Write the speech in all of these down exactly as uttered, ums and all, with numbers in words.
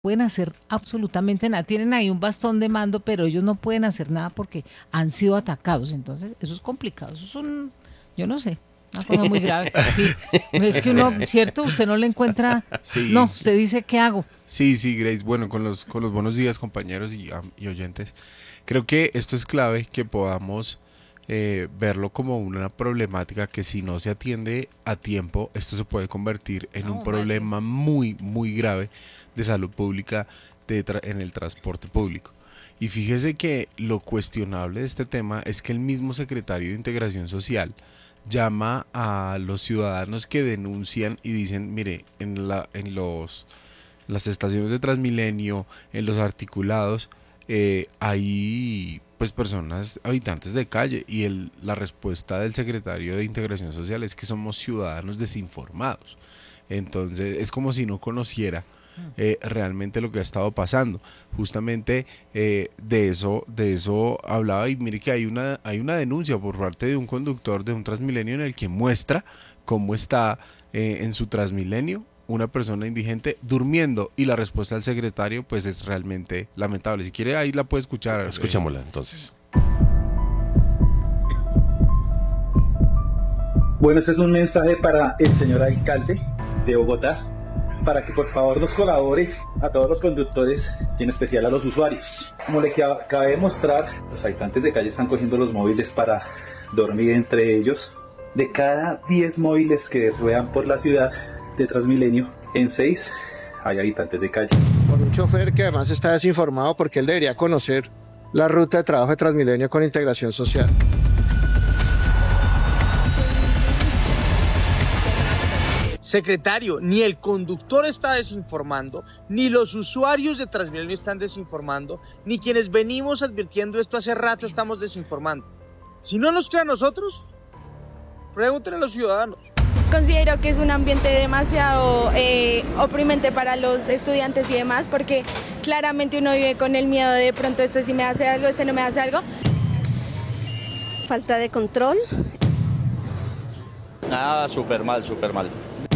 pueden hacer absolutamente nada. Tienen ahí un bastón de mando, pero ellos no pueden hacer nada porque han sido atacados. Entonces, eso es complicado. Eso es un, yo no sé, una cosa muy grave. Sí, es que uno, ¿cierto? Usted no le encuentra, no, Sí, usted dice, ¿qué hago? sí, sí, Grace. Bueno, con los, con los buenos días, compañeros y, am- y oyentes. Creo que esto es clave que podamos eh, verlo como una problemática que si no se atiende a tiempo, esto se puede convertir en un No, más bien. problema muy, muy grave de salud pública de tra- en el transporte público. Y fíjese que lo cuestionable de este tema es que el mismo secretario de Integración Social llama a los ciudadanos que denuncian y dicen, mire, en la, en los las estaciones de Transmilenio, en los articulados, eh, hay pues personas, habitantes de calle y el, la respuesta del secretario de Integración Social es que somos ciudadanos desinformados. Entonces es como si no conociera eh, realmente lo que ha estado pasando. Justamente eh, de eso, de eso hablaba y mire que hay una, hay una denuncia por parte de un conductor de un Transmilenio en el que muestra cómo está eh, en su Transmilenio una persona indigente durmiendo y la respuesta del secretario pues es realmente lamentable. Si quiere ahí la puede escuchar. Eh. Escuchémosla entonces. Bueno, este es un mensaje para el señor alcalde de Bogotá, para que por favor nos colabore a todos los conductores y en especial a los usuarios. Como le acabé de mostrar, los habitantes de calle están cogiendo los móviles para dormir entre ellos. De cada diez móviles que ruedan por la ciudad de Transmilenio, en seis hay habitantes de calle. Por un chofer que además está desinformado porque él debería conocer la ruta de trabajo de Transmilenio con Integración Social. Secretario, ni el conductor está desinformando, ni los usuarios de Transmilenio están desinformando, ni quienes venimos advirtiendo esto hace rato estamos desinformando. Si no nos creen a nosotros, pregúntenle a los ciudadanos. Considero que es un ambiente demasiado eh, oprimente para los estudiantes y demás, porque claramente uno vive con el miedo de pronto este sí me hace algo, este no me hace algo. Falta de control. Nada, súper mal, súper mal.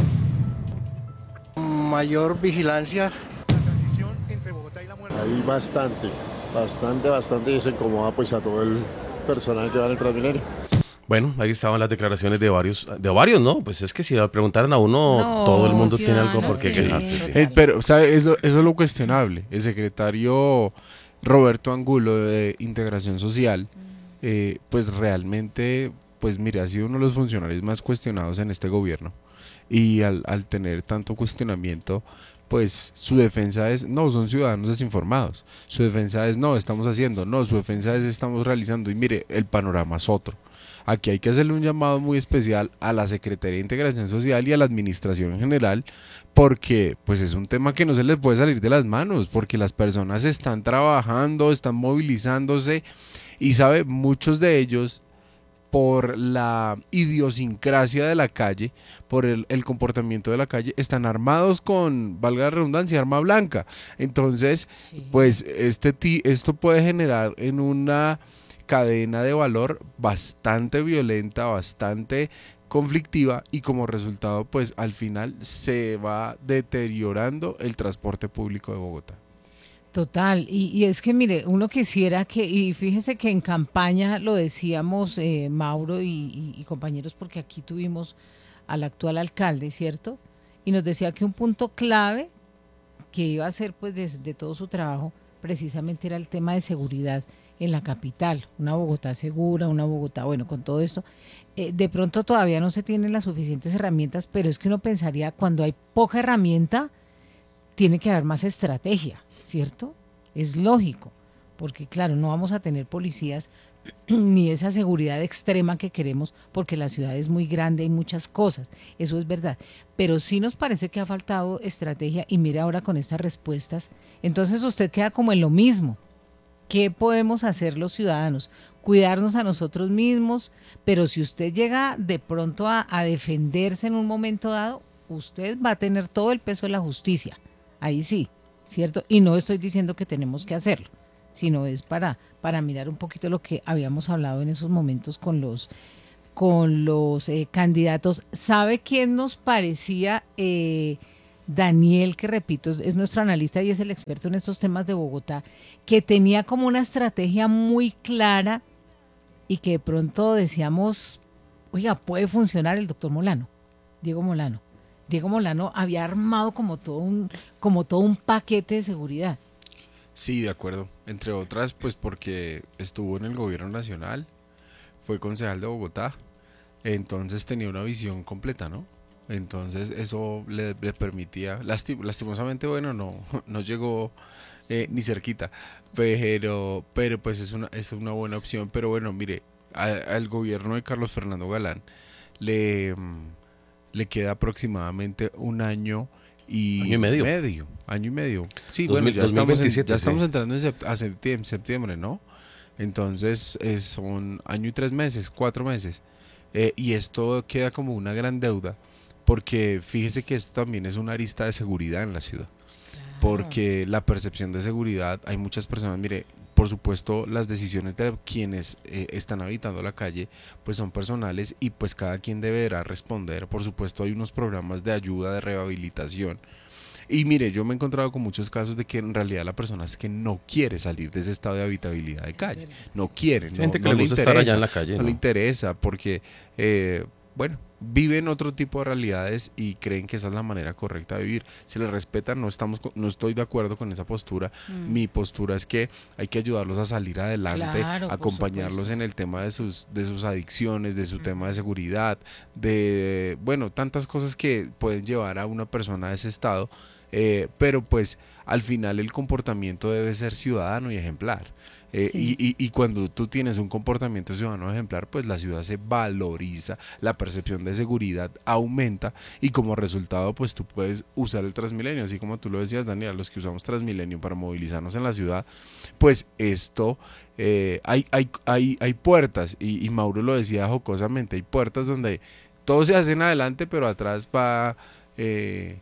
Mayor vigilancia. Hay bastante, bastante, bastante y eso incomoda pues a todo el personal que va en el Transmilenio. Bueno, ahí estaban las declaraciones de varios, de varios, ¿no? Pues es que si le preguntaran a uno, No, todo el mundo tiene algo ciudadanos, por qué sí, quejarse. Sí. Eh, pero, ¿sabe? Eso, eso es lo cuestionable. El secretario Roberto Angulo de Integración Social, eh, pues realmente, pues mire, ha sido uno de los funcionarios más cuestionados en este gobierno. Y al, al tener tanto cuestionamiento, pues su defensa es, no, son ciudadanos desinformados. Su defensa es, no, estamos haciendo, no, su defensa es, estamos realizando. Y mire, el panorama es otro. Aquí hay que hacerle un llamado muy especial a la Secretaría de Integración Social y a la administración en general, porque pues es un tema que no se les puede salir de las manos, porque las personas están trabajando, están movilizándose y sabe, muchos de ellos por la idiosincrasia de la calle, por el, el comportamiento de la calle, están armados con, valga la redundancia, arma blanca. Entonces, Sí. pues este ti, esto puede generar en una cadena de valor bastante violenta, bastante conflictiva y como resultado pues al final se va deteriorando el transporte público de Bogotá. Total, y, y es que mire, uno quisiera que, y fíjese que en campaña lo decíamos eh, Mauro y, y- y compañeros, porque aquí tuvimos al actual alcalde, ¿cierto? Y nos decía que un punto clave que iba a ser pues de, de todo su trabajo precisamente era el tema de seguridad en la capital, una Bogotá segura, una Bogotá, bueno, con todo esto, eh, de pronto todavía no se tienen las suficientes herramientas, pero es que uno pensaría cuando hay poca herramienta, tiene que haber más estrategia, ¿cierto? Es lógico, porque claro, no vamos a tener policías ni esa seguridad extrema que queremos, porque la ciudad es muy grande, hay muchas cosas, eso es verdad, pero sí nos parece que ha faltado estrategia y mire ahora con estas respuestas, entonces usted queda como en lo mismo. ¿Qué podemos hacer los ciudadanos? Cuidarnos a nosotros mismos, pero si usted llega de pronto a, a defenderse en un momento dado, usted va a tener todo el peso de la justicia. Ahí sí, ¿cierto? Y no estoy diciendo que tenemos que hacerlo, sino es para, para mirar un poquito lo que habíamos hablado en esos momentos con los, con los eh, candidatos. ¿Sabe quién nos parecía eh, Daniel, que repito, es, es nuestro analista y es el experto en estos temas de Bogotá, que tenía como una estrategia muy clara y que de pronto decíamos, oiga, puede funcionar el doctor Molano, Diego Molano. Diego Molano había armado como todo un, como todo un paquete de seguridad. Sí, de acuerdo. Entre otras, pues porque estuvo en el gobierno nacional, fue concejal de Bogotá, entonces tenía una visión completa, ¿no? Entonces eso le, le permitía, lasti- lastimosamente, bueno, no, no llegó eh, ni cerquita, pero, pero pues es una, es una buena opción. Pero bueno, mire, a- al gobierno de Carlos Fernando Galán le, mm, le queda aproximadamente un año y Año y medio. año y medio. Sí, Dos bueno, mil- ya estamos, en- dos mil veintisiete, ya estamos sí. entrando en sept- a septiembre, septiembre, ¿no? Entonces es, son año y tres meses, cuatro meses. Eh, y esto queda como una gran deuda, porque fíjese que esto también es una arista de seguridad en la ciudad. Porque la percepción de seguridad, hay muchas personas, mire, por supuesto las decisiones de quienes eh, están habitando la calle pues son personales y pues cada quien deberá responder. Por supuesto hay unos programas de ayuda, de rehabilitación. Y mire, yo me he encontrado con muchos casos de que en realidad la persona es que no quiere salir de ese estado de habitabilidad de calle. No quiere, no, Gente que no le gusta estar allá en la interesa, calle, no ¿no? le interesa porque, eh, bueno, viven otro tipo de realidades y creen que esa es la manera correcta de vivir. Se les respeta, no estamos, co- no estoy de acuerdo con esa postura. Mm. Mi postura es que hay que ayudarlos a salir adelante, Claro, por acompañarlos supuesto. en el tema de sus, de sus adicciones, de su tema de seguridad, de, bueno, tantas cosas que pueden llevar a una persona a ese estado, eh, pero pues al final el comportamiento debe ser ciudadano y ejemplar. Eh, Sí. y, y, y cuando tú tienes un comportamiento ciudadano ejemplar, pues la ciudad se valoriza, la percepción de seguridad aumenta y como resultado pues tú puedes usar el Transmilenio, así como tú lo decías, Daniel, los que usamos Transmilenio para movilizarnos en la ciudad, pues esto, eh, hay, hay, hay, hay puertas y, y Mauro lo decía jocosamente, hay puertas donde todos se hacen adelante pero atrás va... Eh,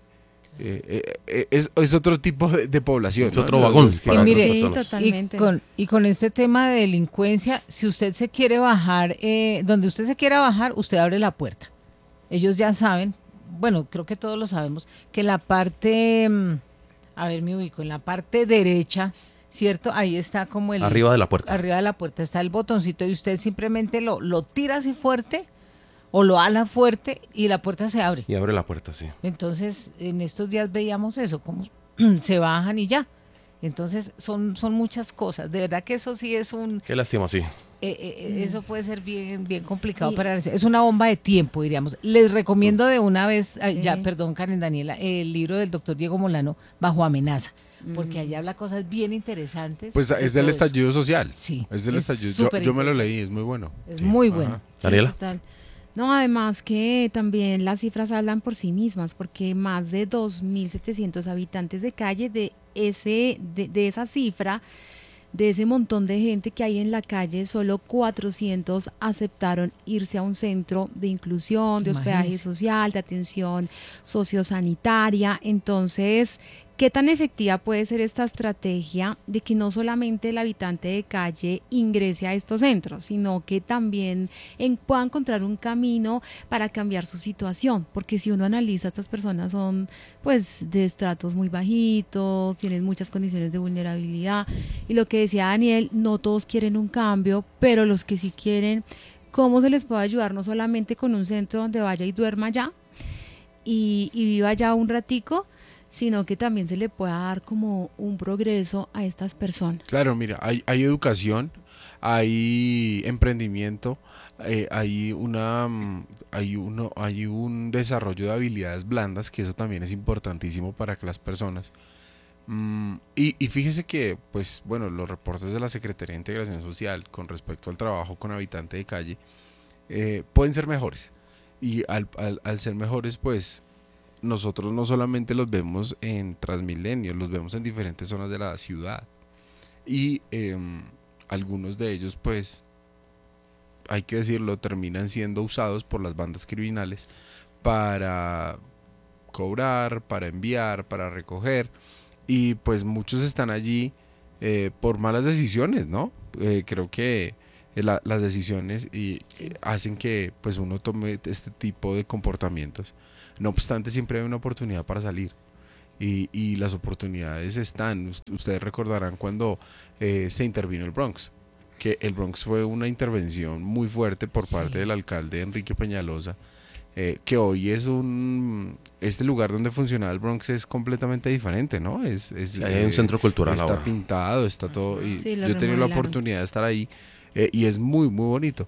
eh, eh, es, es otro tipo de, de población, Es ¿no? otro Los- vagón los que- para Y mire, otras Sí, personas. totalmente. Y con, y con este tema de delincuencia, si usted se quiere bajar, eh, donde usted se quiera bajar, usted abre la puerta. Ellos ya saben, bueno, creo que todos lo sabemos, que la parte, mm, a ver, me ubico, en la parte derecha, ¿cierto? Ahí está como el... Arriba de la puerta. Arriba de la puerta está el botoncito y usted simplemente lo, lo tira así fuerte o lo ala fuerte y la puerta se abre. Y abre la puerta, sí. Entonces, en estos días veíamos eso, como se bajan y ya. Entonces, son, son muchas cosas. De verdad que eso sí es un... Qué lástima, sí. eh, eh, Eso puede ser bien, bien complicado Y- para la nación. Es una bomba de tiempo, diríamos. Les recomiendo de una vez, ay, Sí. ya, perdón, Karen Daniela, el libro del doctor Diego Molano, Bajo Amenaza, porque allá habla cosas bien interesantes. Pues de es del todo eso. estallido social. Sí, Es del es estallido. Yo, súper yo me lo interesante. leí, es muy bueno. Es Sí. muy Ajá. bueno. Sí, Daniela. total. No, además que también las cifras hablan por sí mismas, porque más de dos mil setecientos habitantes de calle, de ese de, de esa cifra, de ese montón de gente que hay en la calle, solo cuatrocientos aceptaron irse a un centro de inclusión, de hospedaje Imagínese. social, de atención sociosanitaria. Entonces, ¿qué tan efectiva puede ser esta estrategia de que no solamente el habitante de calle ingrese a estos centros, sino que también en- pueda encontrar un camino para cambiar su situación? Porque si uno analiza, estas personas son pues de estratos muy bajitos, tienen muchas condiciones de vulnerabilidad y lo que decía Daniel, no todos quieren un cambio, pero los que sí quieren, ¿cómo se les puede ayudar? No solamente con un centro donde vaya y duerma ya y, y viva ya un ratico, sino que también se le pueda dar como un progreso a estas personas. Claro, mira, hay, hay educación, hay emprendimiento, eh, hay una mm, hay uno, hay un desarrollo de habilidades blandas, que eso también es importantísimo para que las personas. Mm, y, y fíjese que, pues, bueno, los reportes de la Secretaría de Integración Social con respecto al trabajo con habitante de calle eh, pueden ser mejores. Y al, al, al ser mejores, pues, nosotros no solamente los vemos en Transmilenio, los vemos en diferentes zonas de la ciudad. Y eh, algunos de ellos, pues, hay que decirlo, terminan siendo usados por las bandas criminales para cobrar, para enviar, para recoger. Y pues muchos están allí eh, por malas decisiones, ¿no? Eh, creo que eh, la- las decisiones y, Sí. eh, hacen que pues uno tome este tipo de comportamientos. No obstante, siempre hay una oportunidad para salir. y, y las oportunidades están. Ustedes recordarán cuando eh, se intervino el Bronx, que el Bronx fue una intervención muy fuerte por parte sí. del alcalde Enrique Peñalosa, eh, que hoy es un... Este lugar donde funcionaba el Bronx es completamente diferente, ¿no? Es, es, Hay eh, un centro cultural está ahora. pintado, está todo... Y sí, yo he tenido la oportunidad de estar ahí eh, y es muy, muy bonito.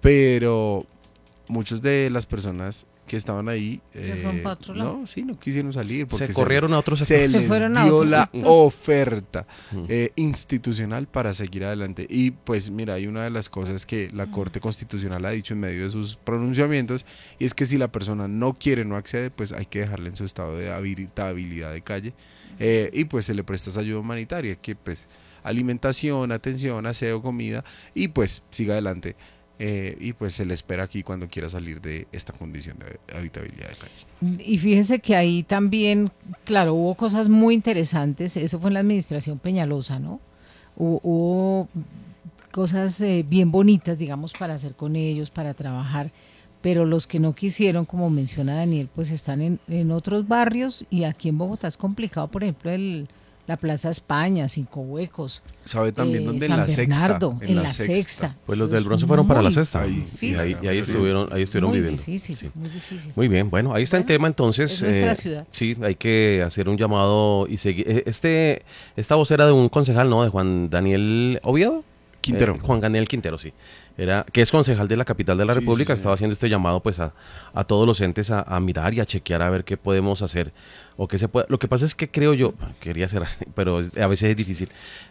Pero muchas de las personas que estaban ahí eh, no, sí, no quisieron salir porque se corrieron se, a otros se les a dio otro la sector. oferta eh, institucional para seguir adelante. Y pues mira, hay una de las cosas que la Corte Constitucional ha dicho en medio de sus pronunciamientos, y es que si la persona no quiere, no accede, pues hay que dejarle en su estado de habilitabilidad de calle, eh, y pues se le presta esa ayuda humanitaria, que pues alimentación, atención, aseo, comida, y pues siga adelante. Eh, y pues se le espera aquí cuando quiera salir de esta condición de habitabilidad de calle. Y fíjense que ahí también, claro, hubo cosas muy interesantes, eso fue en la administración Peñalosa, ¿no? Hubo, hubo cosas eh, bien bonitas, digamos, para hacer con ellos, para trabajar, pero los que no quisieron, como menciona Daniel, pues están en, en otros barrios, y aquí en Bogotá es complicado, por ejemplo, el... la Plaza España, Cinco Huecos. ¿Sabe también eh, dónde? San En la Bernardo, Sexta. En, en la, la sexta. sexta. Pues los del Bronx se fueron para la Sexta. Ahí, y, ahí, y ahí estuvieron, ahí estuvieron muy viviendo. Difícil, sí. Muy difícil. Muy bien, bueno, ahí está bueno, el tema entonces. Es nuestra eh, ciudad. Sí, hay que hacer un llamado y seguir. Este, esta voz era de un concejal, ¿no? De Juan Daniel Oviedo. Quintero. Eh, Juan Daniel Quintero, sí. Era, que es concejal de la capital de la sí, República, sí, sí. estaba haciendo este llamado pues a, a todos los entes a, a mirar y a chequear a ver qué podemos hacer o qué se puede. Lo que pasa es que creo yo, quería cerrar, pero es, a veces es difícil.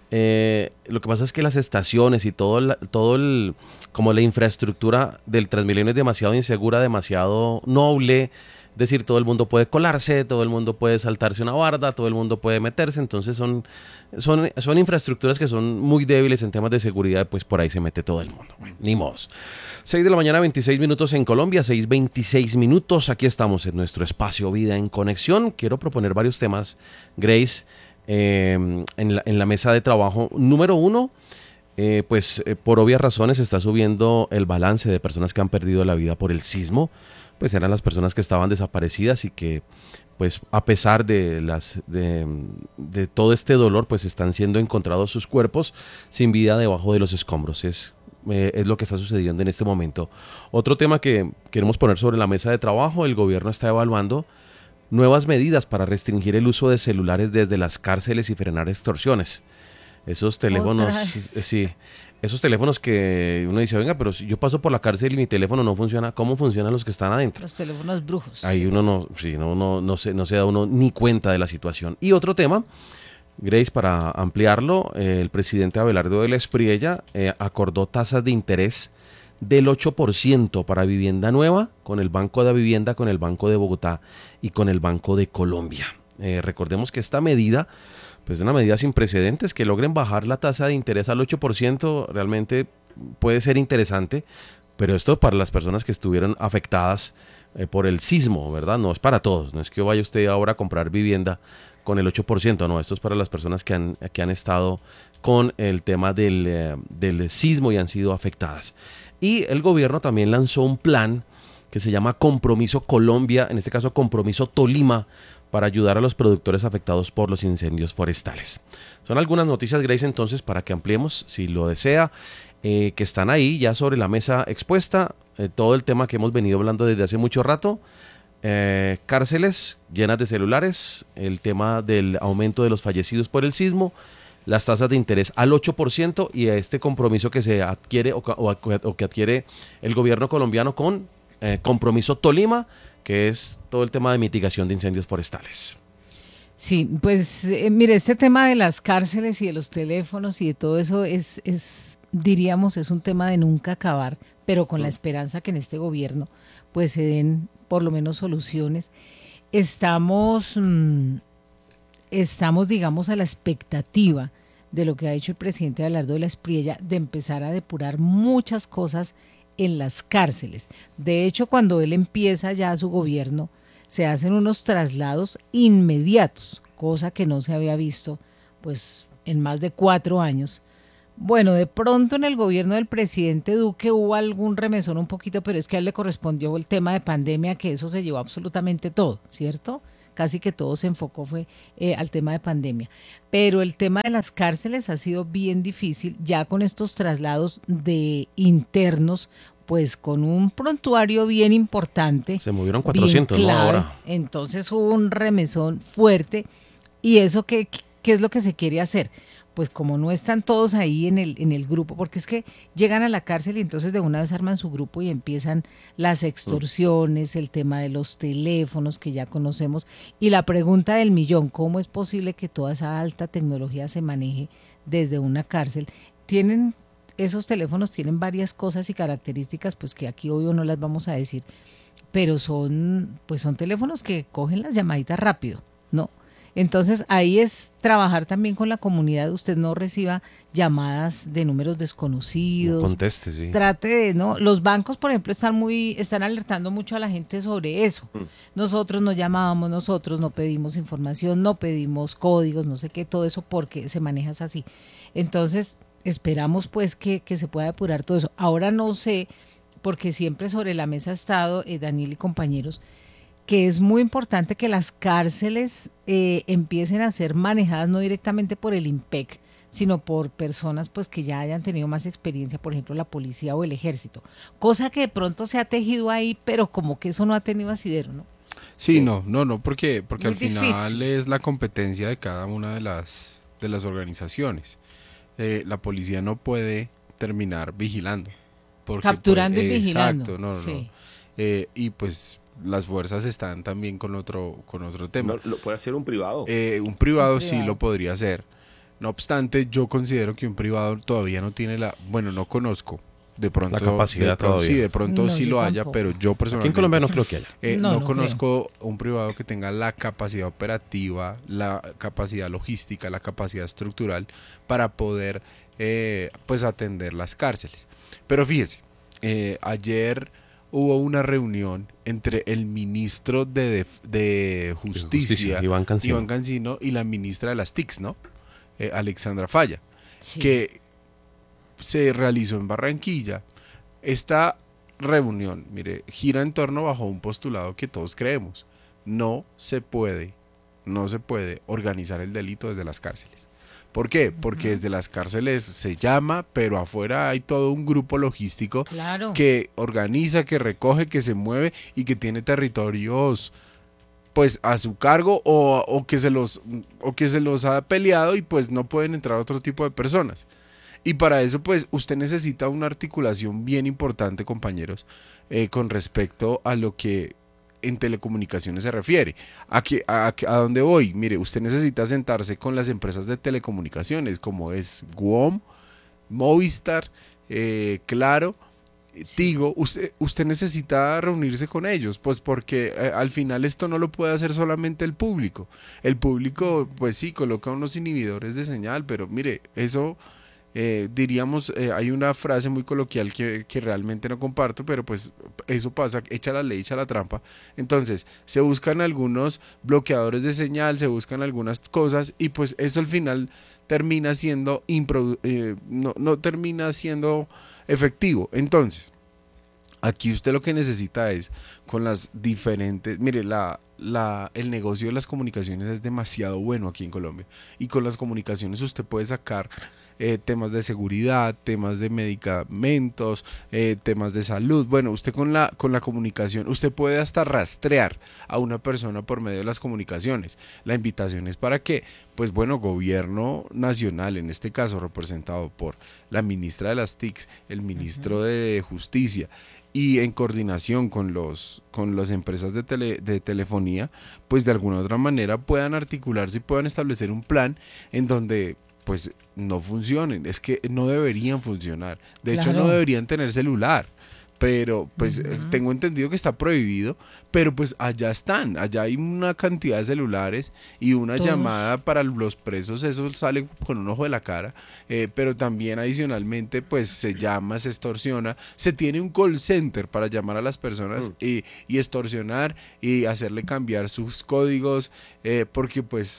Eh, lo que pasa es que las estaciones y todo, el, todo el, como la infraestructura del Transmilenio es demasiado insegura, demasiado noble. Es decir, todo el mundo puede colarse, todo el mundo puede saltarse una barda, todo el mundo puede meterse, entonces son, son, son infraestructuras que son muy débiles en temas de seguridad, pues por ahí se mete todo el mundo. Bueno, ni modos. seis de la mañana, veintiséis minutos en Colombia, seis veintiséis minutos, aquí estamos en nuestro espacio Vida en Conexión. Quiero proponer varios temas, Grace, eh, en, la, en la mesa de trabajo. Número uno, eh, pues eh, por obvias razones está subiendo el balance de personas que han perdido la vida por el sismo. Pues eran las personas que estaban desaparecidas y que pues a pesar de las de, de todo este dolor pues están siendo encontrados sus cuerpos sin vida debajo de los escombros. Es, eh, es lo que está sucediendo en este momento. Otro tema que queremos poner sobre la mesa de trabajo: el gobierno está evaluando nuevas medidas para restringir el uso de celulares desde las cárceles y frenar extorsiones. Esos teléfonos, sí, esos teléfonos que uno dice, venga, pero si yo paso por la cárcel y mi teléfono no funciona, ¿cómo funcionan los que están adentro? Los teléfonos brujos. Ahí uno no, sí, no, no, no, se, no se da uno ni cuenta de la situación. Y otro tema, Grace, para ampliarlo, eh, el presidente Abelardo de la Espriella eh, acordó tasas de interés del ocho por ciento para vivienda nueva con el Banco de Vivienda, con el Banco de Bogotá y con el Banco de Colombia. Eh, recordemos que esta medida pues es una medida sin precedentes. Que logren bajar la tasa de interés al ocho por ciento realmente puede ser interesante, pero esto para las personas que estuvieron afectadas eh, por el sismo, ¿verdad? No es para todos, no es que vaya usted ahora a comprar vivienda con el ocho por ciento, no, esto es para las personas que han, que han estado con el tema del, eh, del sismo y han sido afectadas. Y el gobierno también lanzó un plan que se llama Compromiso Colombia, en este caso Compromiso Tolima, para ayudar a los productores afectados por los incendios forestales. Son algunas noticias, Grace, entonces, para que ampliemos, si lo desea, eh, que están ahí ya sobre la mesa expuesta, eh, todo el tema que hemos venido hablando desde hace mucho rato, eh, cárceles llenas de celulares, el tema del aumento de los fallecidos por el sismo, las tasas de interés al ocho por ciento y a este compromiso que se adquiere o, o, o que adquiere el gobierno colombiano con eh, Compromiso Tolima, que es todo el tema de mitigación de incendios forestales. Sí, pues eh, mire, este tema de las cárceles y de los teléfonos y de todo eso es, es, diríamos, es un tema de nunca acabar, pero con mm. la esperanza que en este gobierno pues se den por lo menos soluciones. Estamos, mmm, estamos, digamos, a la expectativa de lo que ha hecho el presidente Abelardo de la Espriella, de empezar a depurar muchas cosas en las cárceles. De hecho, cuando él empieza ya su gobierno, se hacen unos traslados inmediatos, cosa que no se había visto pues en más de cuatro años. Bueno, de pronto en el gobierno del presidente Duque hubo algún remesón un poquito, pero es que a él le correspondió el tema de pandemia, que eso se llevó absolutamente todo, ¿cierto? casi que todo se enfocó fue eh, al tema de pandemia. Pero el tema de las cárceles ha sido bien difícil, ya con estos traslados de internos, pues con un prontuario bien importante. Se movieron cuatrocientos, ¿no? Ahora. Entonces hubo un remesón fuerte. ¿Y eso qué, qué es lo que se quiere hacer? Pues como no están todos ahí en el, en el grupo, porque es que llegan a la cárcel y entonces de una vez arman su grupo y empiezan las extorsiones, el tema de los teléfonos que ya conocemos, y la pregunta del millón, ¿cómo es posible que toda esa alta tecnología se maneje desde una cárcel? Tienen, esos teléfonos tienen varias cosas y características, pues que aquí obvio no las vamos a decir, pero son, pues son teléfonos que cogen las llamaditas rápido, ¿no? Entonces ahí es trabajar también con la comunidad, usted no reciba llamadas de números desconocidos. No conteste, sí. Trate de, ¿no? Los bancos, por ejemplo, están muy, están alertando mucho a la gente sobre eso. Mm. Nosotros no llamábamos, nosotros no pedimos información, no pedimos códigos, no sé qué, todo eso porque se maneja así. Entonces, esperamos pues que, que se pueda depurar todo eso. Ahora no sé, porque siempre sobre la mesa ha estado, eh, Daniel y compañeros, que es muy importante que las cárceles eh, empiecen a ser manejadas no directamente por el IMPEC, sino por personas pues que ya hayan tenido más experiencia, por ejemplo la policía o el ejército, cosa que de pronto se ha tejido ahí, pero como que eso no ha tenido asidero, ¿no? Sí, sí. no, no, no, porque, porque al difícil. Final es la competencia de cada una de las, de las organizaciones. Eh, la policía no puede terminar vigilando. Porque Capturando puede, y eh, vigilando. Exacto, no, sí. no. Eh, y pues las fuerzas están también con otro, con otro tema. No, ¿lo puede hacer un privado? Eh, un privado? Un privado sí lo podría hacer. No obstante, yo considero que un privado todavía no tiene la... Bueno, no conozco. De pronto... La capacidad de pronto, todavía. Sí, de pronto No, sí yo lo haya, tampoco. pero yo personalmente... Aquí en Colombia no creo que haya. Eh, No, no, no conozco un privado que tenga la capacidad operativa, la capacidad logística, la capacidad estructural para poder eh, pues atender las cárceles. Pero fíjese, eh, ayer hubo una reunión entre el ministro de, de, de Justicia, Justicia, Iván Cancino. Iván Cancino, y la ministra de las T I C, ¿no? Eh, Alexandra Falla, Sí. que se realizó en Barranquilla. Esta reunión, mire, gira en torno bajo un postulado que todos creemos. No se puede, no se puede organizar el delito desde las cárceles. ¿Por qué? Porque desde las cárceles se llama, pero afuera hay todo un grupo logístico Claro. que organiza, que recoge, que se mueve y que tiene territorios pues a su cargo o, o que se los o que se los ha peleado y pues no pueden entrar otro tipo de personas. Y para eso pues usted necesita una articulación bien importante, compañeros, eh, con respecto a lo que en telecomunicaciones se refiere. ¿A, qué, a, a dónde voy? Mire, usted necesita sentarse con las empresas de telecomunicaciones como es Guom, Movistar, eh, Claro, Tigo. Usted, usted necesita reunirse con ellos, pues porque eh, al final esto no lo puede hacer solamente el público. El público, pues sí, coloca unos inhibidores de señal, pero mire, eso... Eh, diríamos, eh, hay una frase muy coloquial que, que realmente no comparto, pero pues eso pasa, echa la ley, echa la trampa. Entonces, se buscan algunos bloqueadores de señal, se buscan algunas cosas y pues eso al final termina siendo, improdu- eh, no, no termina siendo efectivo. Entonces, aquí usted lo que necesita es con las diferentes, mire, la, la, el negocio de las comunicaciones es demasiado bueno aquí en Colombia y con las comunicaciones usted puede sacar eh, temas de seguridad, temas de medicamentos, eh, temas de salud. Bueno, usted con la, con la comunicación, usted puede hasta rastrear a una persona por medio de las comunicaciones. La invitación es para que, pues bueno, gobierno nacional, en este caso representado por la ministra de las T I C, el ministro uh-huh. de Justicia, y en coordinación con los con las empresas de, tele, de telefonía, pues de alguna otra manera puedan articularse y puedan establecer un plan en donde pues no funcionen. Es que no deberían funcionar. De claro. hecho, no deberían tener celular. Pero pues uh-huh. tengo entendido que está prohibido, pero pues allá están, allá hay una cantidad de celulares y una Todos. llamada para los presos, eso sale con un ojo de la cara, eh, pero también adicionalmente pues se llama, se extorsiona, se tiene un call center para llamar a las personas uh-huh. y, y extorsionar y hacerle cambiar sus códigos, eh, porque pues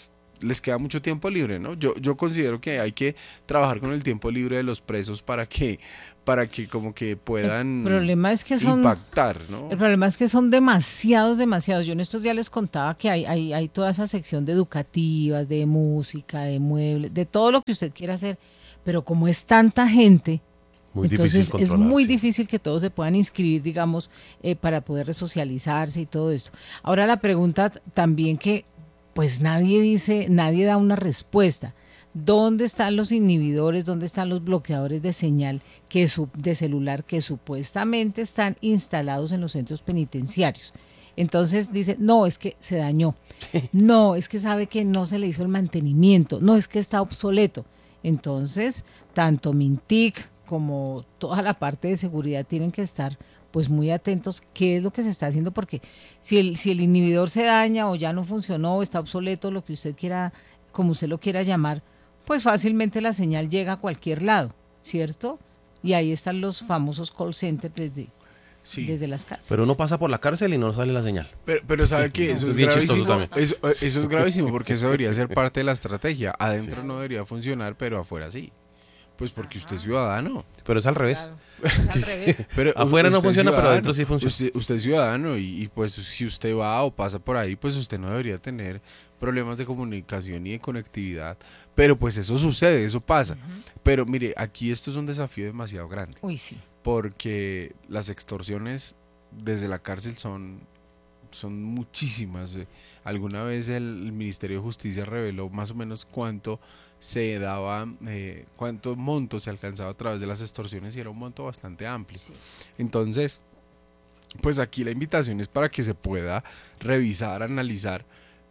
les queda mucho tiempo libre, ¿no? Yo, yo considero que hay que trabajar con el tiempo libre de los presos para que, para que como que puedan el problema es que son, impactar, ¿no? El problema es que son demasiados, demasiados. Yo en estos días les contaba que hay, hay, hay toda esa sección de educativas, de música, de muebles, de todo lo que usted quiera hacer, pero como es tanta gente, muy entonces es muy sí. difícil que todos se puedan inscribir, digamos, eh, para poder resocializarse y todo esto. Ahora la pregunta también que pues nadie dice, nadie da una respuesta. ¿Dónde están los inhibidores? ¿Dónde están los bloqueadores de señal que su, de celular que supuestamente están instalados en los centros penitenciarios? Entonces dice, no, es que se dañó. No, es que sabe que no se le hizo el mantenimiento. No, es que está obsoleto. Entonces, tanto Mintic como toda la parte de seguridad tienen que estar pues muy atentos qué es lo que se está haciendo, porque si el, si el inhibidor se daña o ya no funcionó o está obsoleto, lo que usted quiera, como usted lo quiera llamar, pues fácilmente la señal llega a cualquier lado, ¿cierto? Y ahí están los famosos call centers desde, sí. desde las cárceles. Pero uno pasa por la cárcel y no sale la señal. Pero, pero sabe que eso, es, es gravísimo. Eso, eso es gravísimo porque eso debería ser parte de la estrategia. Adentro sí. no debería funcionar, pero afuera sí. Pues porque usted es ciudadano. Pero es al revés. Claro, es al revés. Pero afuera no funciona, pero adentro sí funciona. Usted, usted es ciudadano y, y pues si usted va o pasa por ahí, pues usted no debería tener problemas de comunicación y de conectividad. Pero pues eso sucede, eso pasa. Uh-huh. Pero mire, aquí esto es un desafío demasiado grande. Uy, sí. Porque las extorsiones desde la cárcel son, son muchísimas. Alguna vez el, el Ministerio de Justicia reveló más o menos cuánto se daba, eh, cuánto monto se alcanzaba a través de las extorsiones y era un monto bastante amplio. Sí. Entonces, pues aquí la invitación es para que se pueda revisar, analizar,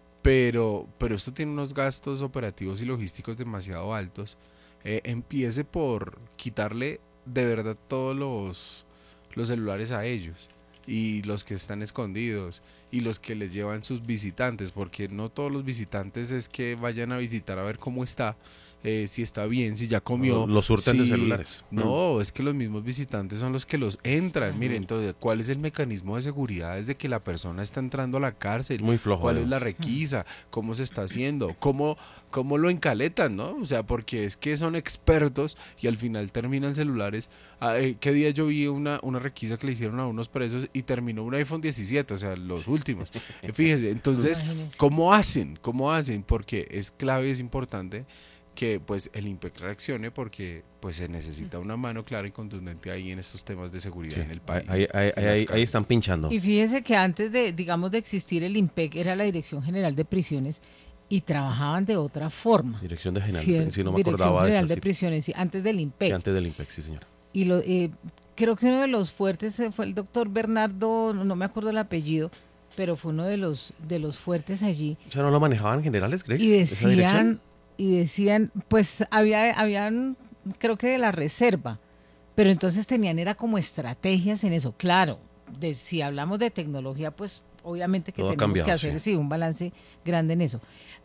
pero, pero esto tiene unos gastos operativos y logísticos demasiado altos. Eh, empiece por quitarle de verdad todos los, los celulares a ellos y los que están escondidos y los que les llevan sus visitantes, porque no todos los visitantes es que vayan a visitar a ver cómo está, eh, si está bien, si ya comió. Los surten si, de celulares. No, es que los mismos visitantes son los que los entran. Miren, entonces, ¿cuál es el mecanismo de seguridad desde que la persona está entrando a la cárcel? Muy flojo. ¿Cuál es la requisa? ¿Cómo se está haciendo? ¿Cómo, cómo lo encaletan, no? O sea, porque es que son expertos y al final terminan celulares. Ah, eh, ¿Qué día yo vi una, una requisa que le hicieron a unos presos y terminó un iPhone diecisiete, o sea, los últimos? Eh, fíjese, entonces, ¿cómo hacen? ¿Cómo hacen? Porque es clave, es importante que pues el IMPEC reaccione porque pues se necesita una mano clara y contundente ahí en estos temas de seguridad sí, en el país. Ahí, ahí, ahí, ahí están pinchando. Y fíjese que antes de, digamos, de existir el IMPEC era la Dirección General de Prisiones y trabajaban de otra forma. Dirección de General, sí, sí, no me Dirección acordaba General de, eso, de Prisiones, sí, antes del IMPEC. Sí, antes del IMPEC, sí, señora. Y lo, eh, creo que uno de los fuertes fue el doctor Bernardo, no me acuerdo el apellido, pero fue uno de los de los fuertes allí. O sea, ¿no lo manejaban generales, Grace? Y decían, y decían, pues había, habían, creo que de la reserva, pero entonces tenían, era como estrategias en eso. Claro, de, si hablamos de tecnología, pues obviamente que todo tenemos cambiado, que hacer sí. sí, un balance grande en eso.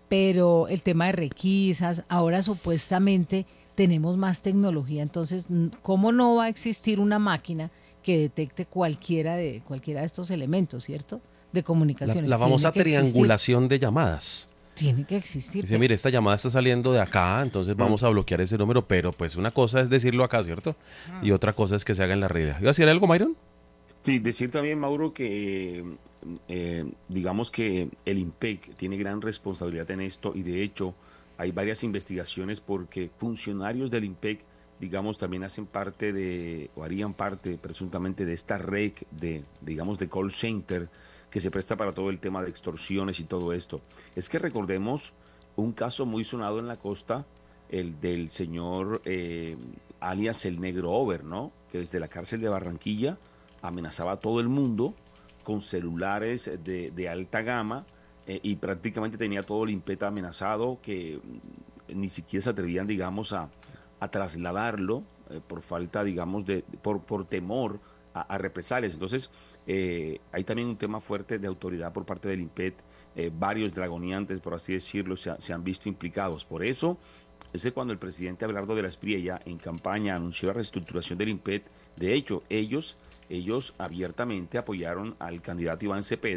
Pero el tema de requisas, ahora supuestamente tenemos más tecnología, entonces, ¿cómo no va a existir una máquina que detecte cualquiera de, cualquiera de estos elementos, ¿cierto? De comunicaciones. La, la famosa triangulación existir. de llamadas. Tiene que existir. Dice, mire, esta llamada está saliendo de acá, entonces mm. vamos a bloquear ese número, pero pues una cosa es decirlo acá, ¿cierto? Mm. Y otra cosa es que se haga en la red. ¿Iba a decir algo, Myron? Sí, decir también, Mauro, que eh, digamos que el IMPEC tiene gran responsabilidad en esto y de hecho hay varias investigaciones porque funcionarios del IMPEC, digamos, también hacen parte de, o harían parte presuntamente de esta red de, digamos, de call center que se presta para todo el tema de extorsiones y todo esto. Es que recordemos un caso muy sonado en la costa, el del señor eh, alias el Negro Over, ¿no? Que desde la cárcel de Barranquilla amenazaba a todo el mundo con celulares de, de alta gama eh, y prácticamente tenía todo el IMPEC amenazado, que ni siquiera se atrevían, digamos, a, a trasladarlo eh, por falta, digamos, de por, por temor a, a represalias. Entonces, eh, hay también un tema fuerte de autoridad por parte del IMPEC. Eh, varios dragoneantes, por así decirlo, se, se han visto implicados. Por eso, es que cuando el presidente Abelardo de la Espriella en campaña anunció la reestructuración del IMPEC, de hecho, ellos, ellos abiertamente apoyaron al candidato Iván Cepeda,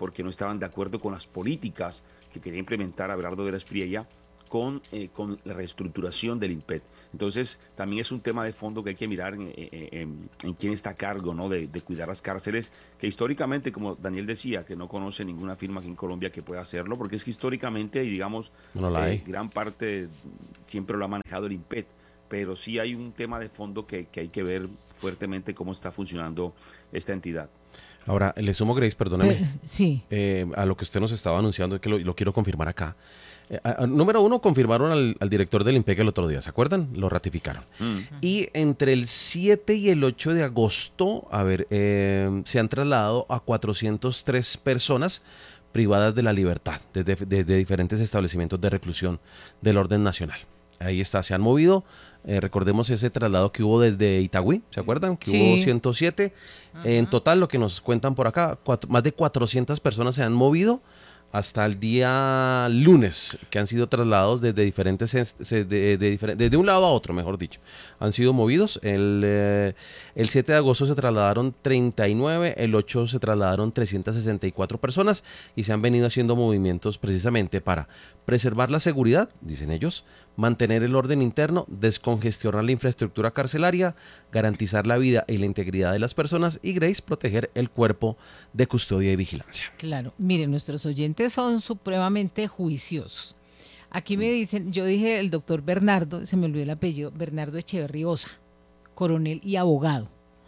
porque no estaban de acuerdo con las políticas que quería implementar Abelardo Vera Espriella con, eh, con la reestructuración del INPEC. Entonces, también es un tema de fondo que hay que mirar en, en, en quién está a cargo, ¿no? de, de cuidar las cárceles, que históricamente, como Daniel decía, que no conoce ninguna firma aquí en Colombia que pueda hacerlo, porque es que históricamente, y digamos, no la hay. Eh, gran parte siempre lo ha manejado el INPEC, pero sí hay un tema de fondo que, que hay que ver fuertemente cómo está funcionando esta entidad. Ahora, le sumo, Grace, perdóneme, Pero, sí. eh, a lo que usted nos estaba anunciando, que lo, lo quiero confirmar acá. Eh, a, a, número uno, confirmaron al, al director del INPEC el otro día, ¿se acuerdan? Lo ratificaron. Mm. Y entre el siete y el ocho de agosto, a ver, eh, se han trasladado a cuatrocientas tres personas privadas de la libertad desde, desde diferentes establecimientos de reclusión del orden nacional. Ahí está, se han movido. Eh, recordemos ese traslado que hubo desde Itagüí, ¿se acuerdan? Que sí. Hubo ciento siete. Uh-huh. En total, lo que nos cuentan por acá, cuatro, más de cuatrocientas personas se han movido hasta el día lunes, que han sido trasladados desde diferentes, de, de, de, de, de un lado a otro, mejor dicho. Han sido movidos. El, eh, el siete de agosto se trasladaron treinta y nueve, el ocho se trasladaron trescientas sesenta y cuatro personas y se han venido haciendo movimientos precisamente para preservar la seguridad, dicen ellos, mantener el orden interno, descongestionar la infraestructura carcelaria, garantizar la vida y la integridad de las personas y, Grace, proteger el cuerpo de custodia y vigilancia. Claro, miren, nuestros oyentes son supremamente juiciosos. Aquí me dicen, yo dije el doctor Bernardo, se me olvidó el apellido, Bernardo Echeverriosa, coronel y abogado.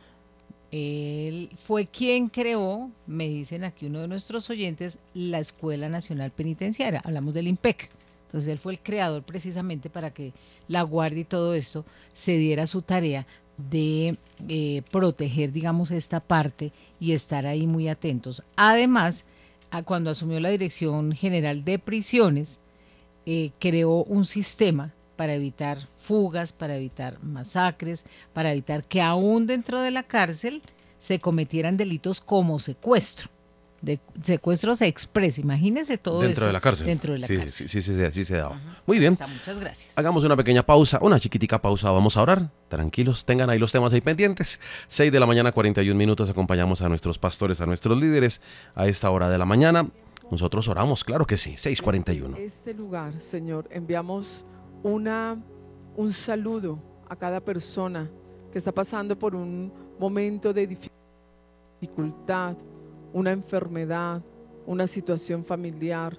Él fue quien creó, me dicen aquí uno de nuestros oyentes, la Escuela Nacional Penitenciaria, hablamos del INPEC. Entonces él fue el creador precisamente para que la Guardia y todo esto se diera su tarea de eh, proteger, digamos, esta parte y estar ahí muy atentos. Además, a cuando asumió la Dirección General de Prisiones, eh, creó un sistema para evitar fugas, para evitar masacres, para evitar que aún dentro de la cárcel se cometieran delitos como secuestro. De secuestros express, imagínese todo dentro esto de la cárcel. Dentro de la sí, cárcel. Sí, sí, sí, sí se da. Uh-huh. Muy bien. Está, muchas gracias. Hagamos una pequeña pausa, una chiquitica pausa. Vamos a orar. Tranquilos, tengan ahí los temas ahí pendientes. seis de la mañana, cuarenta y un minutos. Acompañamos a nuestros pastores, a nuestros líderes a esta hora de la mañana. Nosotros oramos, claro que sí. seis cuarenta y uno. Este lugar, Señor, enviamos una, un saludo a cada persona que está pasando por un momento de dificultad, una enfermedad, una situación familiar,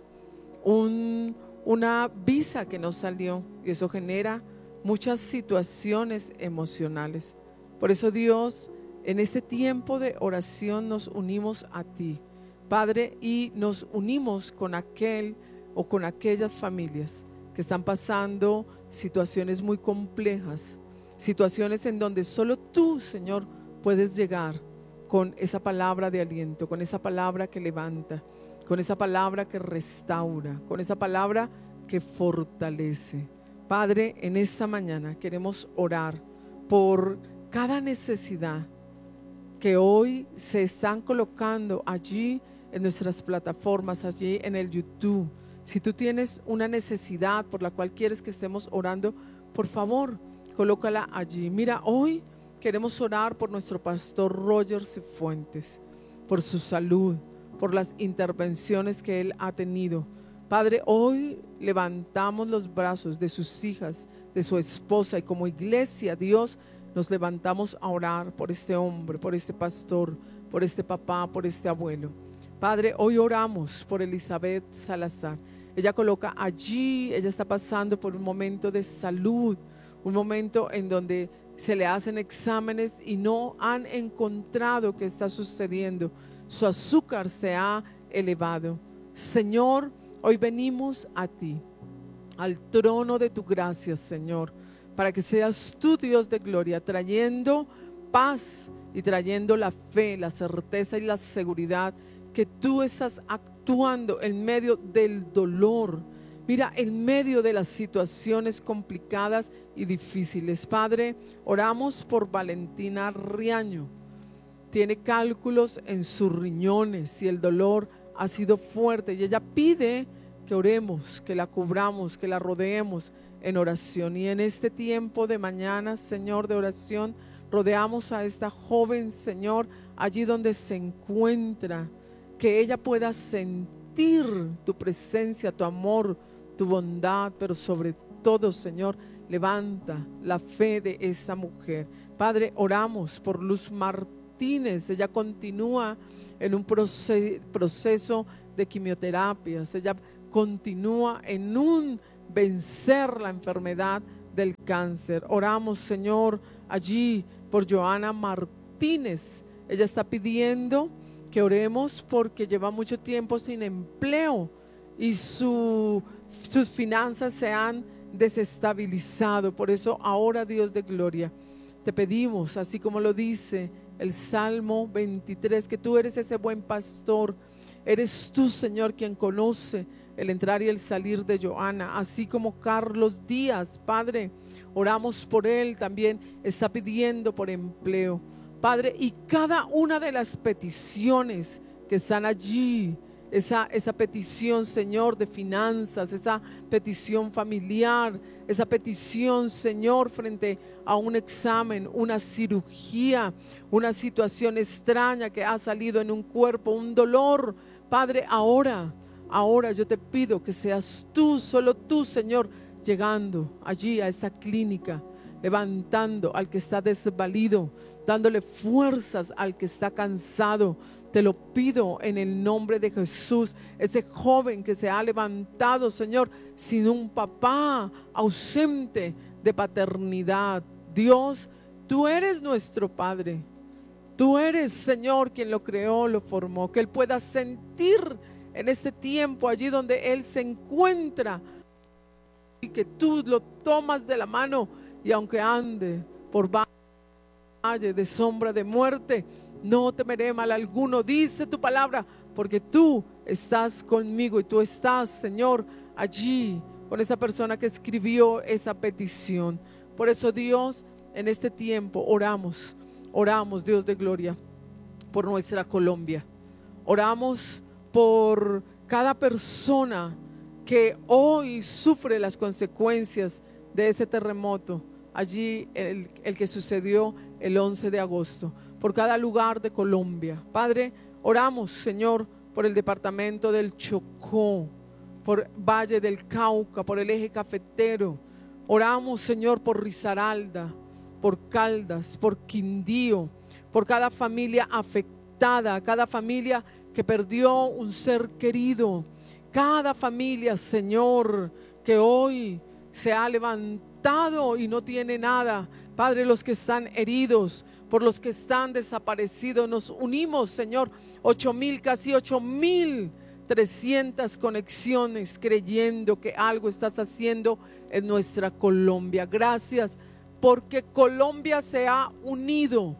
un, una visa que no salió, y eso genera muchas situaciones emocionales. Por eso, Dios, en este tiempo de oración nos unimos a ti, Padre, y nos unimos con aquel o con aquellas familias que están pasando situaciones muy complejas, situaciones en donde solo tú, Señor, puedes llegar con esa palabra de aliento, con esa palabra que levanta, con esa palabra que restaura, con esa palabra que fortalece. Padre, en esta mañana queremos orar por cada necesidad que hoy se están colocando allí en nuestras plataformas, allí en el YouTube. Si tú tienes una necesidad por la cual quieres que estemos orando, por favor, colócala allí. Mira, hoy queremos orar por nuestro pastor Roger Cifuentes, por su salud, por las intervenciones que él ha tenido. Padre, hoy levantamos los brazos de sus hijas, de su esposa, y como iglesia, Dios, nos levantamos a orar por este hombre, por este pastor, por este papá, por este abuelo. Padre, hoy oramos por Elizabeth Salazar. Ella coloca allí, ella está pasando por un momento de salud, un momento en donde se le hacen exámenes y no han encontrado qué está sucediendo. Su azúcar se ha elevado. Señor, hoy venimos a ti, al trono de tu gracia, Señor, para que seas tú, Dios de gloria, trayendo paz y trayendo la fe, la certeza y la seguridad que tú estás actuando en medio del dolor. Mira, en medio de las situaciones complicadas y difíciles. Padre, oramos por Valentina Riaño. Tiene cálculos en sus riñones y el dolor ha sido fuerte. Y ella pide que oremos, que la cubramos, que la rodeemos en oración. Y en este tiempo de mañana, Señor, de oración, rodeamos a esta joven, Señor, allí donde se encuentra. que ella pueda sentir tu presencia, tu amor, tu bondad, pero sobre todo, Señor, levanta la fe de esa mujer. Padre, oramos por Luz Martínez. Ella continúa en un proce- proceso de quimioterapias. Ella continúa en un vencer la enfermedad del cáncer. Oramos, Señor, allí por Joana Martínez. Ella está pidiendo que oremos porque lleva mucho tiempo sin empleo y su, sus finanzas se han desestabilizado. Por eso ahora, Dios de gloria, te pedimos, así como lo dice el Salmo veintitrés, que tú eres ese buen pastor. Eres tú, Señor, quien conoce el entrar y el salir de Joana, así como Carlos Díaz, Padre, oramos por él, también está pidiendo por empleo, Padre, y cada una de las peticiones que están allí, esa, esa petición, Señor, de finanzas, esa petición familiar, esa petición, Señor, frente a un examen, una cirugía, una situación extraña que ha salido en un cuerpo, un dolor, Padre, ahora Ahora yo te pido que seas tú, solo tú, Señor, llegando allí a esa clínica, levantando al que está desvalido, dándole fuerzas al que está cansado. Te lo pido en el nombre de Jesús. Ese joven que se ha levantado, Señor, sin un papá, ausente de paternidad. Dios, tú eres nuestro Padre. Tú eres, Señor, quien lo creó, lo formó. Que Él pueda sentir en este tiempo allí donde Él se encuentra, y que tú lo tomas de la mano, y aunque ande por valle de sombra de muerte, no temeré mal alguno, dice tu palabra, porque tú estás conmigo. Y tú estás, Señor, allí con esa persona que escribió esa petición. Por eso, Dios, en este tiempo oramos, oramos, Dios de gloria, por nuestra Colombia. Oramos por cada persona que hoy sufre las consecuencias de ese terremoto, allí el, el que sucedió el once de agosto, por cada lugar de Colombia. Padre, oramos, Señor, por el departamento del Chocó, por Valle del Cauca, por el eje cafetero. Oramos, Señor, por Risaralda, por Caldas, por Quindío, por cada familia afectada, cada familia que perdió un ser querido, cada familia, Señor, que hoy se ha levantado y no tiene nada. Padre, los que están heridos, por los que están desaparecidos, nos unimos, Señor, ocho mil, casi ocho mil trescientas conexiones, creyendo que algo estás haciendo en nuestra Colombia. Gracias, porque Colombia se ha unido,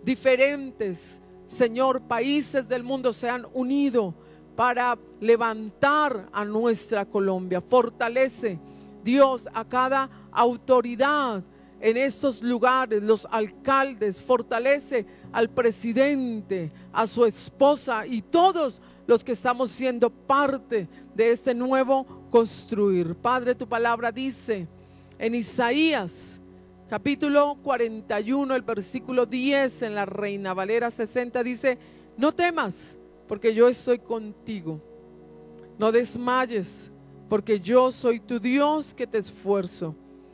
diferentes, Señor, países del mundo se han unido para levantar a nuestra Colombia. Fortalece, Dios, a cada autoridad en estos lugares, los alcaldes. Fortalece al presidente, a su esposa y todos los que estamos siendo parte de este nuevo construir. Padre, tu palabra dice en Isaías capítulo cuarenta y uno, el versículo diez, en la Reina Valera sesenta, dice: no temas, porque yo estoy contigo. No desmayes, porque yo soy tu Dios que te esfuerzo.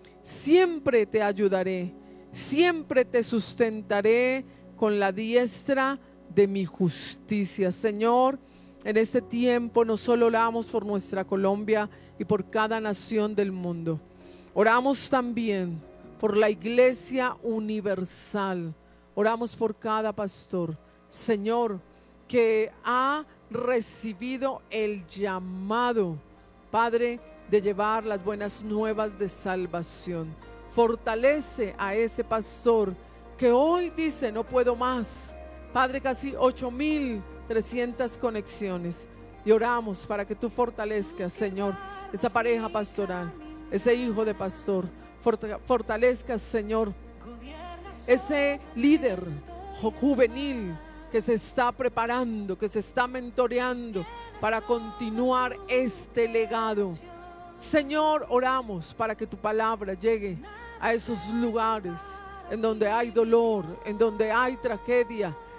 Siempre te ayudaré, siempre te sustentaré con la diestra de mi justicia. Señor, en este tiempo no solo oramos por nuestra Colombia y por cada nación del mundo, oramos también por la Iglesia Universal. Oramos por cada pastor, Señor, que ha recibido el llamado, Padre, de llevar las buenas nuevas de salvación. Fortalece a ese pastor que hoy dice: no puedo más. Padre, casi ocho mil trescientas conexiones, y oramos para que tú fortalezcas, Señor, esa pareja pastoral, ese hijo de pastor. Fortalezcas, Señor, ese líder juvenil que se está preparando, que se está mentoreando para continuar este legado. Señor, oramos para que tu palabra llegue a esos lugares en donde hay dolor, en donde hay tragedia,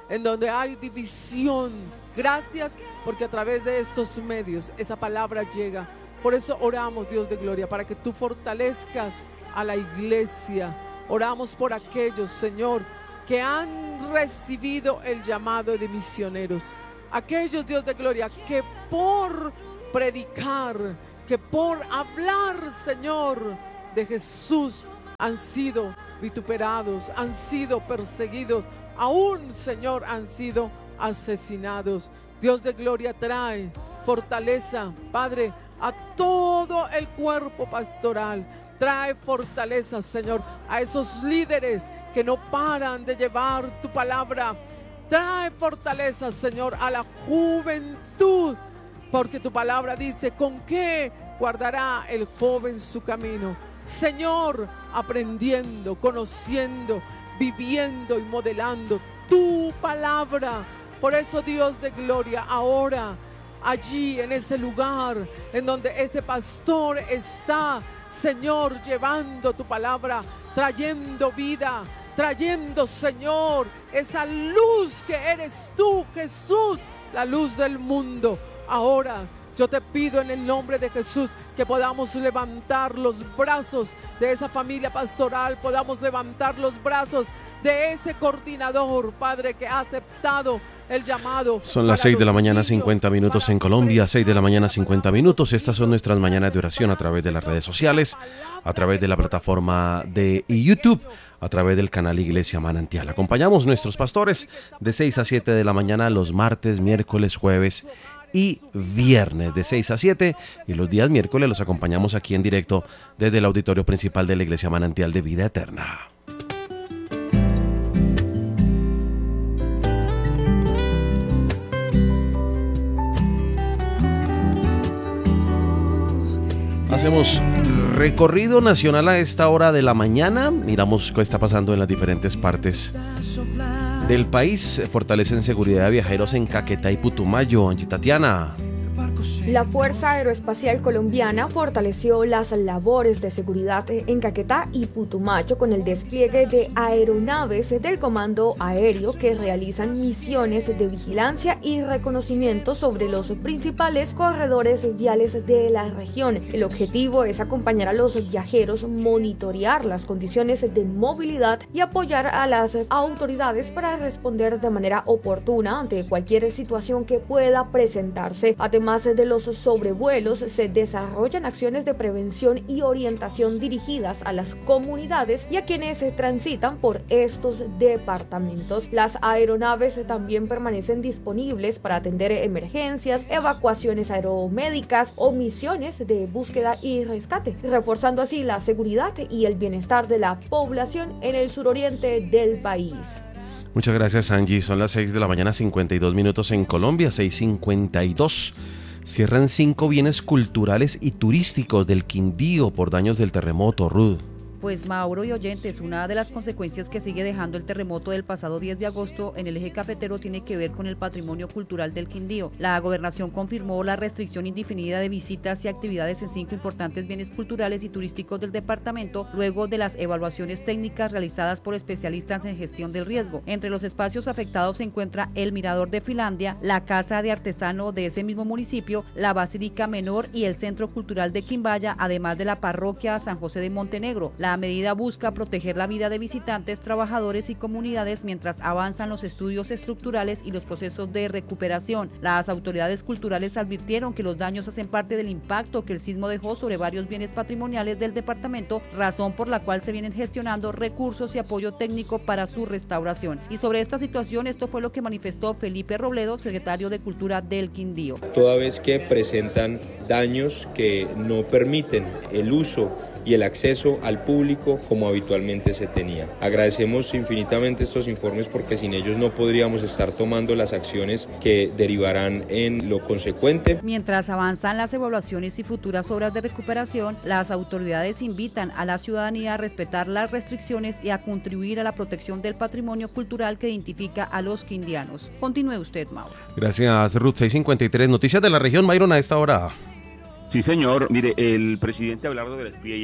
en donde hay división. Gracias porque a través de estos medios esa palabra llega. Por eso oramos, Dios de gloria, para que tú fortalezcas a la iglesia. Oramos por aquellos, Señor, que han recibido el llamado de misioneros. Aquellos, Dios de gloria, que por predicar, que por hablar, Señor, de Jesús, han sido vituperados, han sido perseguidos, aún, Señor, han sido asesinados. Dios de gloria, trae fortaleza, Padre, a todo el cuerpo pastoral. Trae fortaleza, Señor, a esos líderes que no paran de llevar tu palabra. Trae fortaleza, Señor, a la juventud, porque tu palabra dice: ¿con qué guardará el joven su camino? Señor, aprendiendo, conociendo, viviendo y modelando tu palabra. Por eso, Dios de gloria, ahora allí en ese lugar en donde ese pastor está, Señor, llevando tu palabra, trayendo vida, trayendo, Señor, esa luz que eres tú, Jesús, la luz del mundo. Ahora yo te pido en el nombre de Jesús que podamos levantar los brazos de esa familia pastoral, podamos levantar los brazos de ese coordinador, Padre, que ha aceptado el llamado. Son las seis de la mañana, cincuenta minutos en Colombia, seis de la mañana, cincuenta minutos. Estas son nuestras mañanas de oración a través de las redes sociales, a través de la plataforma de YouTube, a través del canal Iglesia Manantial. Acompañamos nuestros pastores de seis a siete de la mañana los martes, miércoles, jueves y viernes de seis a siete, y los días miércoles los acompañamos aquí en directo desde el auditorio principal de la Iglesia Manantial de Vida Eterna. Hacemos recorrido nacional a esta hora de la mañana. Miramos qué está pasando en las diferentes partes del país. Fortalecen seguridad de viajeros en Caquetá y Putumayo. Angie Tatiana. La Fuerza Aeroespacial Colombiana fortaleció las labores de seguridad en Caquetá y Putumayo con el despliegue de aeronaves del Comando Aéreo que realizan misiones de vigilancia y reconocimiento sobre los principales corredores viales de la región. El objetivo es acompañar a los viajeros, monitorear las condiciones de movilidad y apoyar a las autoridades para responder de manera oportuna ante cualquier situación que pueda presentarse. Además de los sobrevuelos, se desarrollan acciones de prevención y orientación dirigidas a las comunidades y a quienes transitan por estos departamentos. Las aeronaves también permanecen disponibles para atender emergencias, evacuaciones aeromédicas o misiones de búsqueda y rescate, reforzando así la seguridad y el bienestar de la población en el suroriente del país. Muchas gracias, Angie. Son las seis de la mañana, cincuenta y dos minutos en Colombia, seis cincuenta y dos. Cierran cinco bienes culturales y turísticos del Quindío por daños del terremoto, Ruth. Pues Mauro y oyentes, una de las consecuencias que sigue dejando el terremoto del pasado diez de agosto en el eje cafetero tiene que ver con el patrimonio cultural del Quindío. La gobernación confirmó la restricción indefinida de visitas y actividades en cinco importantes bienes culturales y turísticos del departamento luego de las evaluaciones técnicas realizadas por especialistas en gestión del riesgo. Entre los espacios afectados se encuentra el Mirador de Finlandia, la Casa de Artesano de ese mismo municipio, la Basílica Menor y el Centro Cultural de Quimbaya, además de la Parroquia San José de Montenegro. La medida busca proteger la vida de visitantes, trabajadores y comunidades mientras avanzan los estudios estructurales y los procesos de recuperación. Las autoridades culturales advirtieron que los daños hacen parte del impacto que el sismo dejó sobre varios bienes patrimoniales del departamento, razón por la cual se vienen gestionando recursos y apoyo técnico para su restauración. Y sobre esta situación, esto fue lo que manifestó Felipe Robledo, secretario de Cultura del Quindío. Toda vez que presentan daños que no permiten el uso y el acceso al público como habitualmente se tenía. Agradecemos infinitamente estos informes porque sin ellos no podríamos estar tomando las acciones que derivarán en lo consecuente. Mientras avanzan las evaluaciones y futuras obras de recuperación, las autoridades invitan a la ciudadanía a respetar las restricciones y a contribuir a la protección del patrimonio cultural que identifica a los quindianos. Continúe usted, Mauro. Gracias, Ruth. seis cincuenta y tres. Noticias de la región, Myron, a esta hora. Sí, señor. Mire, el presidente Abelardo de la Espriella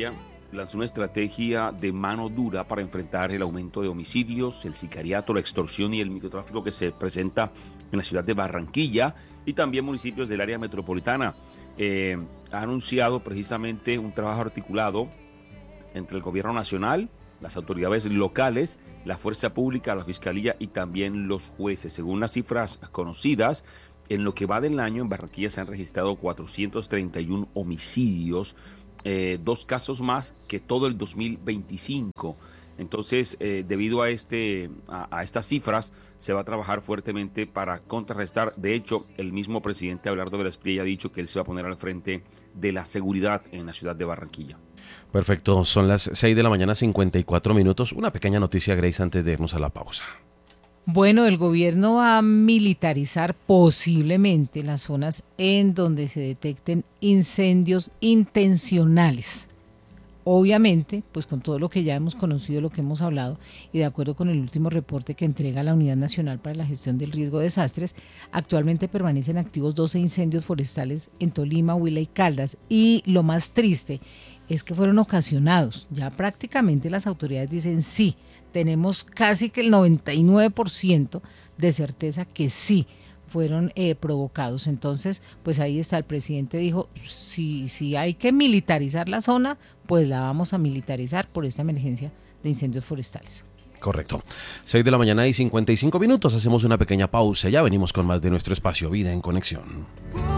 lanzó una estrategia de mano dura para enfrentar el aumento de homicidios, el sicariato, la extorsión y el microtráfico que se presenta en la ciudad de Barranquilla y también municipios del área metropolitana. Eh, ha anunciado precisamente un trabajo articulado entre el gobierno nacional, las autoridades locales, la fuerza pública, la fiscalía y también los jueces. Según las cifras conocidas, en lo que va del año en Barranquilla se han registrado cuatrocientos treinta y uno homicidios, eh, dos casos más que todo el dos mil veinticinco. Entonces, eh, debido a, este, a, a estas cifras, se va a trabajar fuertemente para contrarrestar. De hecho, el mismo presidente Abelardo de la Espriella ha dicho que él se va a poner al frente de la seguridad en la ciudad de Barranquilla. Perfecto, son las seis de la mañana, cincuenta y cuatro minutos. Una pequeña noticia, Grace, antes de irnos a la pausa. Bueno, el gobierno va a militarizar posiblemente las zonas en donde se detecten incendios intencionales. Obviamente, pues con todo lo que ya hemos conocido, lo que hemos hablado, y de acuerdo con el último reporte que entrega la Unidad Nacional para la Gestión del Riesgo de Desastres, actualmente permanecen activos doce incendios forestales en Tolima, Huila y Caldas. Y lo más triste es que fueron ocasionados. Ya prácticamente las autoridades dicen sí, tenemos casi que el noventa y nueve por ciento de certeza que sí fueron eh, provocados. Entonces, pues ahí está, el presidente dijo, si, si hay que militarizar la zona, pues la vamos a militarizar por esta emergencia de incendios forestales. Correcto. seis de la mañana y cincuenta y cinco minutos, hacemos una pequeña pausa, ya venimos con más de nuestro espacio Vida en Conexión.